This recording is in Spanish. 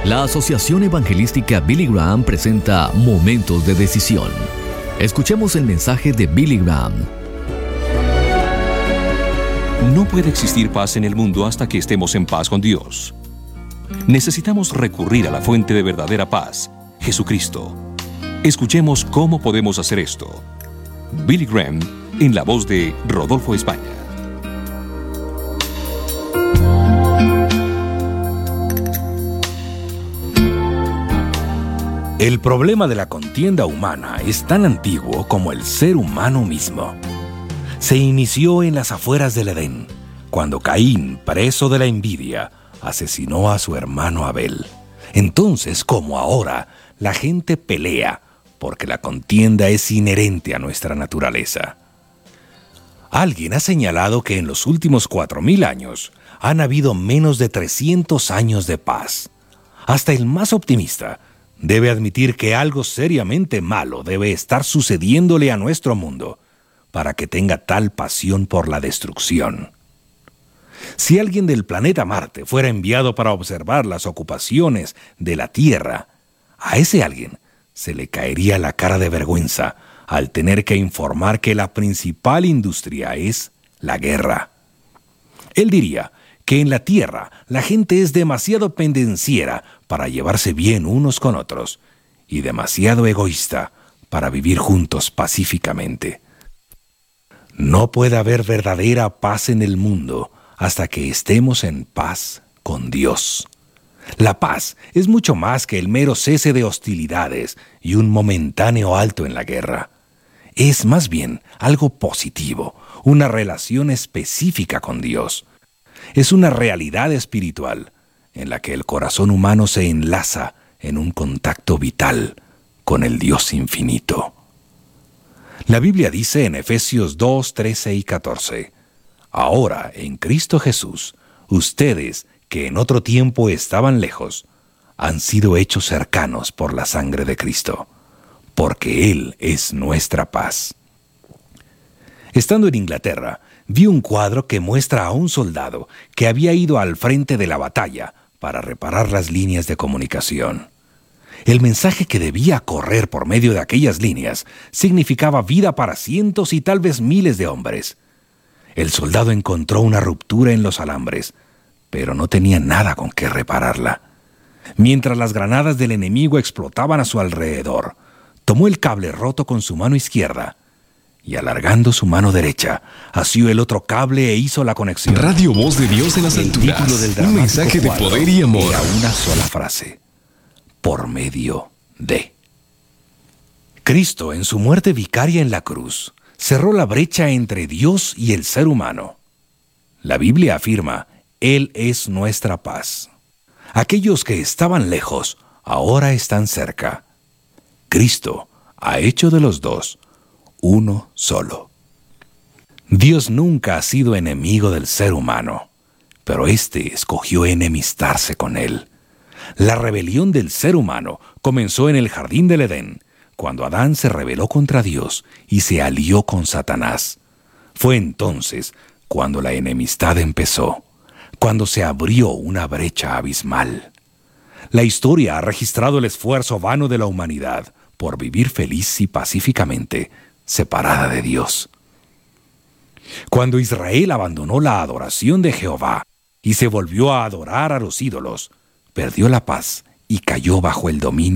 La Asociación Evangelística Billy Graham presenta Momentos de Decisión. Escuchemos el mensaje de Billy Graham. No puede existir paz en el mundo hasta que estemos en paz con Dios. Necesitamos recurrir a la fuente de verdadera paz, Jesucristo. Escuchemos cómo podemos hacer esto. Billy Graham, en la voz de Rodolfo España. El problema de la contienda humana es tan antiguo como el ser humano mismo. Se inició en las afueras del Edén, cuando Caín, preso de la envidia, asesinó a su hermano Abel. Entonces, como ahora, la gente pelea, porque la contienda es inherente a nuestra naturaleza. Alguien ha señalado que en los últimos 4.000 años han habido menos de 300 años de paz. Hasta el más optimista debe admitir que algo seriamente malo debe estar sucediéndole a nuestro mundo para que tenga tal pasión por la destrucción. Si alguien del planeta Marte fuera enviado para observar las ocupaciones de la Tierra, a ese alguien se le caería la cara de vergüenza al tener que informar que la principal industria es la guerra. Él diría que en la Tierra la gente es demasiado pendenciera para llevarse bien unos con otros y demasiado egoísta para vivir juntos pacíficamente. No puede haber verdadera paz en el mundo hasta que estemos en paz con Dios. La paz es mucho más que el mero cese de hostilidades y un momentáneo alto en la guerra. Es más bien algo positivo, una relación específica con Dios. Es una realidad espiritual en la que el corazón humano se enlaza en un contacto vital con el Dios infinito. La Biblia dice en Efesios 2, 13 y 14, «Ahora, en Cristo Jesús, ustedes, que en otro tiempo estaban lejos, han sido hechos cercanos por la sangre de Cristo, porque Él es nuestra paz». Estando en Inglaterra, vi un cuadro que muestra a un soldado que había ido al frente de la batalla para reparar las líneas de comunicación. El mensaje que debía correr por medio de aquellas líneas significaba vida para cientos y tal vez miles de hombres. El soldado encontró una ruptura en los alambres, pero no tenía nada con qué repararla. Mientras las granadas del enemigo explotaban a su alrededor, tomó el cable roto con su mano izquierda y, alargando su mano derecha, asió el otro cable e hizo la conexión. Radio Voz de Dios en las El alturas. título del Un dramático mensaje de cuadro poder y amor. era una sola frase: por medio de. Cristo, en su muerte vicaria en la cruz, cerró la brecha entre Dios y el ser humano. La Biblia afirma: Él es nuestra paz. Aquellos que estaban lejos, ahora están cerca. Cristo ha hecho de los dos uno solo. Dios nunca ha sido enemigo del ser humano, pero éste escogió enemistarse con él. La rebelión del ser humano comenzó en el jardín del Edén, cuando Adán se rebeló contra Dios y se alió con Satanás. Fue entonces cuando la enemistad empezó, cuando se abrió una brecha abismal. La historia ha registrado el esfuerzo vano de la humanidad por vivir feliz y pacíficamente, separada de Dios. Cuando Israel abandonó la adoración de Jehová y se volvió a adorar a los ídolos, perdió la paz y cayó bajo el dominio